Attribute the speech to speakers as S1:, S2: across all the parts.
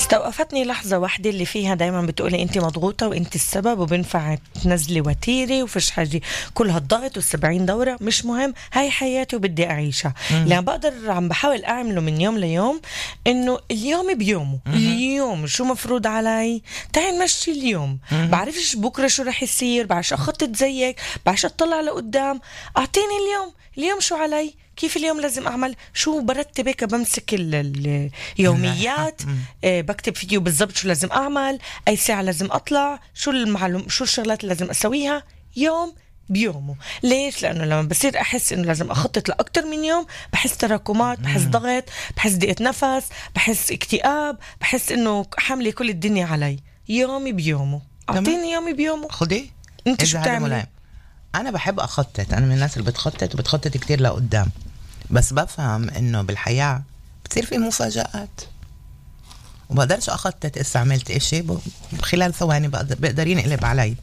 S1: استوقفتني لحظة واحدة اللي فيها دايما بتقولي انت مضغوطة وانت السبب وبنفع تنزلي وتيري وفيش حاجة، كل هالضغط وال70 دورة مش مهم، هاي حياتي وبدي أعيشها. اللي عم بقدر عم بحاول أعمله من يوم ليوم إنه اليوم بيومه. اليوم شو مفروض علي، تعال نمشي اليوم. بعرفش بكرة شو رح يصير، بعرفش أخطط زيك، بعرفش أطلع لقدام. أعطيني اليوم شو علي، كيف اليوم لازم أعمل، شو برتب هيك، بمسك اليوميات، بكتب فيه بالضبط شو لازم أعمل، أي ساعة لازم أطلع، شو الشغلات اللي لازم أسويها، يوم بيومه. ليش؟ لأنه لما بصير أحس إنه لازم أخطط لأكتر من يوم، بحس تراكمات، بحس ضغط، بحس ضيقة نفس، بحس اكتئاب، بحس إنه حملي كل الدنيا علي. يومي بيومه، أعطيني يومي بيومه.
S2: خدي
S1: أنت شو بتعملي؟
S2: أنا بحب أخطط، أنا من الناس اللي بتخطط وبتخطط كتير لقدام، بس بفهم إنه بالحياة بتصير في مفاجآت وبقدرش أخطط استعملت إشي بخلال ثواني بقدر ينقلب علي.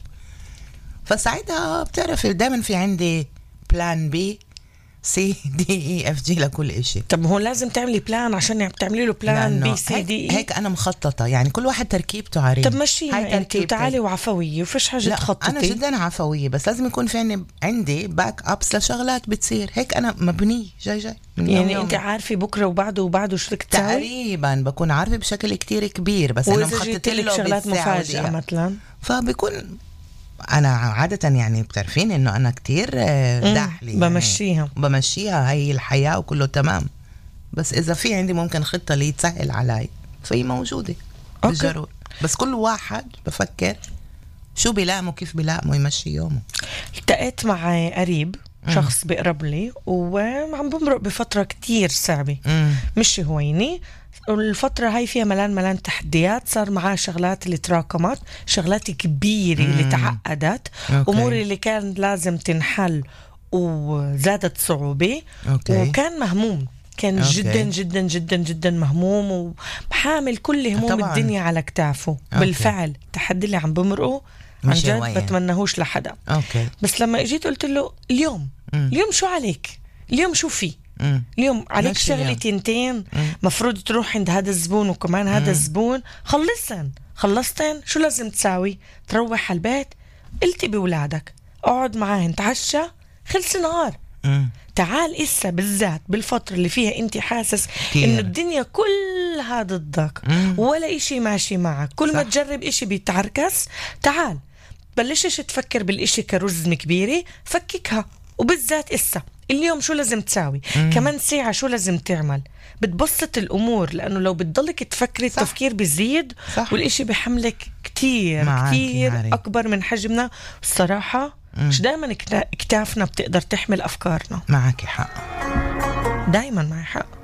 S2: فساعتها بتعرفي دائما في عندي بلان بي سي دي اي اف جي لكل إشي.
S1: طب هو لازم تعملي بلان عشان تعملي له بلان بي سي دي اي؟
S2: هيك أنا مخططة، يعني كل واحد تركيبته عريض.
S1: طب مشيها انت وتعالي وعفوية وفيش حاجة تخططي.
S2: أنا جدا عفوية، بس لازم يكون في عندي باك أبس لشغلات بتصير. هيك أنا مبني جاي
S1: يعني أنت عارفة بكرة وبعده شو بدك تسوي؟
S2: تقريبا بكون عارفة بشكل كتير كبير، بس أنا مخططة له
S1: شغلات مفاجئة مثلا.
S2: فبكون أنا عادة يعني بتعرفين إنه أنا كتير داحلي بمشيها هاي الحياة وكله تمام. بس إذا في عندي ممكن خطة اللي تسهل علي فهي موجودة بالجرور. بس كل واحد بفكر شو بلائمه كيف بلائمه يمشي يومه.
S1: التقيت مع قريب شخص بيقرب لي وعم بمرق بفترة كتير صعبة، مش هويني. والفترة هاي فيها ملان تحديات، صار معاه شغلات اللي تراكمت، شغلات كبيرة اللي تعقدت، أمور اللي كان لازم تنحل وزادت صعوبة. وكان مهموم، كان جدا جدا جدا جدا مهموم وبحامل كل هموم طبعاً الدنيا على كتافه. بالفعل التحدي اللي عم بمرقه عن جد بتمنهوش لحدا. بس لما اجيت قلت له اليوم شو عليك، اليوم شو فيه، اليوم عليك شغلة تنتين مفروض تروح عند هذا الزبون وكمان هذا الزبون، خلصتن شو لازم تساوي؟ تروح على البيت، قلتي بولادك، اقعد معاهن، تعشى، خلص نهار. تعال إسا بالذات بالفترة اللي فيها انت حاسس انه الدنيا كلها ضدك ولا اشي ماشي معك، كل ما تجرب اشي بيتعركس، تعال بلشش تفكر بالاشي كرزمة كبيرة، فككها. وبالذات إسا اليوم شو لازم تساوي، كمان ساعة شو لازم تعمل، بتبسط الأمور. لأنه لو بتضلك تفكري التفكير بيزيد والإشي بيحملك كتير أكبر من حجمنا. الصراحة مش دايما كتافنا بتقدر تحمل أفكارنا.
S2: معك حق،
S1: دايما معي حق.